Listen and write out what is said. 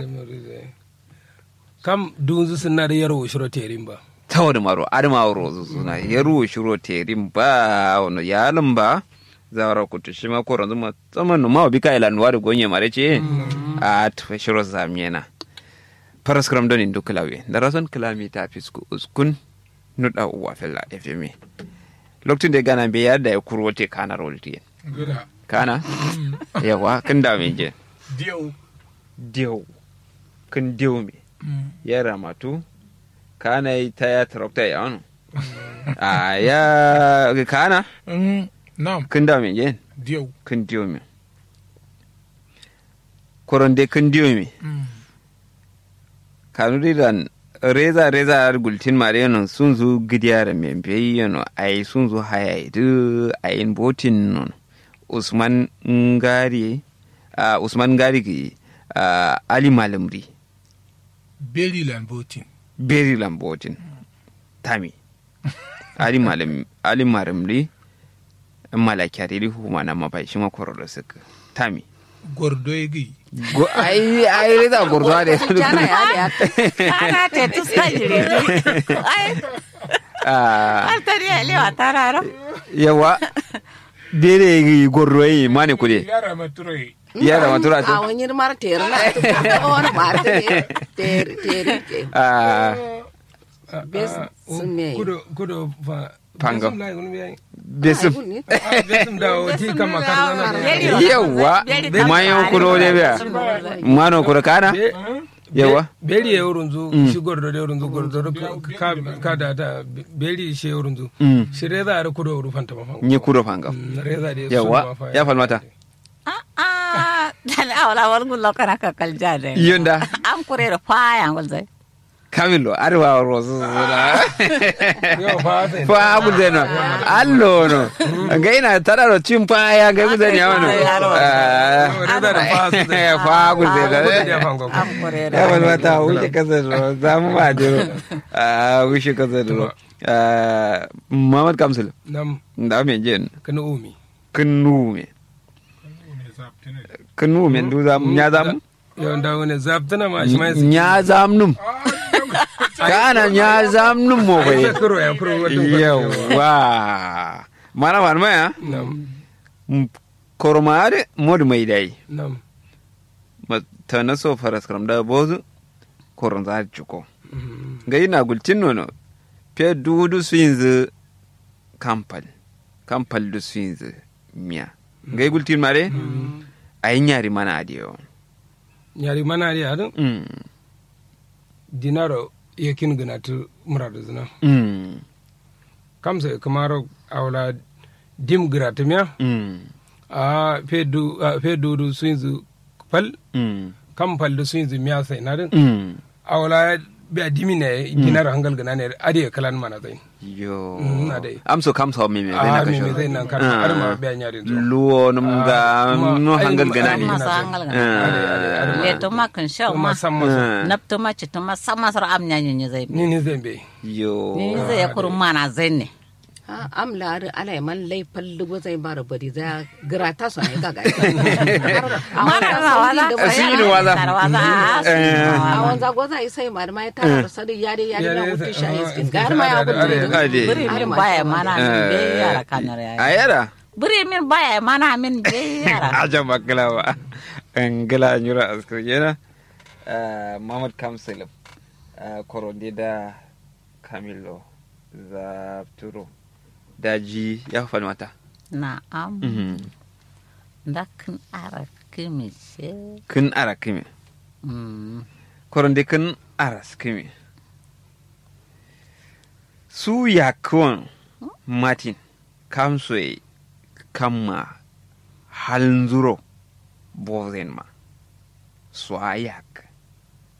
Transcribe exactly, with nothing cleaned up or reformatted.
kam dunzu suna da yaro shiro terin ba tawo da maro adama rozu suna yaro shiro terin ba wono yalin ba zawara kutu shi ma ko ranzu ma tsaman ma bi kai lan wari gonye mare ce a to shiro zamiyana paras kram don indu klawe da rason klami ta fisku uskun nuda uwa fella fm lokacin da gana be yarda ya kurwote kana rolti kana yawa kan da me je Dio. Dio. Kan dio me. Ya ramatu. Kana yi ta ya tarakta ya wani. A ya kana? Nam. Kan da me yin? Dio. Kan dio me. Koron dai kan dio me. Kanu diran reza reza gultin mare nan sun zo gidiyar me bai yano ai sun zo haya du ayin botin non. Usman Ngari Uh, Usman Garigi uh, Ali Malamri Berry Lambotin Berry Lambotin Tami Ali Malam Ali Malamri Malakari huma na mabai shi makoro da suka Tami Gordo egi Go ai ai reza gordo da Jana ya ya ana te tu sajire ai ah altari ele watararo yawa Berry gordo yi mane kude Yara maturai Yara matura a wani mar tere na wani mar tere tere ah bes sunne kudo kudo fa Pango. Besum Besum besum da oti kama karana yawa mayan kudo ne biya mano kudo kana yawa beri ya urunzu shi gordo da urunzu gordo ka ka da ta beri shi urunzu shi reza da kudo urufanta mafango ni kudo fanga reza da yawa ya falmata ah dan awla wal gullo kana ka kaljade yonda am kurere faya ngol zai Camilo arwa rosu zuna yo fa sai fa abu zeno allo no ngaina tararo chimpa ya ga gudani awano reza da fa sai fa abu zeno am kurere ya wal mata wuce kasar zamu ma dero ah wuce kasar ah Muhammad Kamsil nam da me jen kana umi kunu me kunu me du zam nya zam yo nda woni zabtana ma shi mai nya zam num kana nya zam num mo bai kuro ya kuro wato yawa mana wan maya nam kormare mod mai dai nam ta na so faras karam da bozu koron za chuko gai na gultin nono pe dudu swinz kampal kampal du swinz miya gai gultin mare ayi nyari mana adiyo nyari mana ri adun mm dinaro yakin ganatu muradu zina mm kamsa kamaro awla dim gratimya mm a fedu fedu du swinzu pal mm kam pal du swinzu miya sai na din mm awla be dimine dinaro hangal gana ne ade kalan mana zain yo Mm, ade. amso kamso mi me a na me me kasho zain nan kan har ma be nyari zo luwo num ga kuma no ai- hangal ai- ganani ma sa hangal Ah. gana le to ma kan shaw ma kuma san masa napto ma ci to ma sama sar am nyanyo nyi zai ni ni zai be yo ni zai ya kurun mana zai ne ha am laari ala man lay pallugo zay bara bari za grata so ay gaga mana na wala Sini wala. wala awon za goza isay mar mai ta sadi yade yade na Yade- wuti sha ah, iskin gar ma ya ade- gudu ade- ade. buri min baya mana min be yara kanar ya ayara buri min baya mana min be yara aja makala ba angala nyura askar yana Muhammad Kamsil koronde da Camilo Zapturo daji ya fa mata na am mhm ndakin ara kimi ce kun ara kimi mm koronde kun aras kimi su yakon Martin kamsoe kamma halnzuro bozenma swayak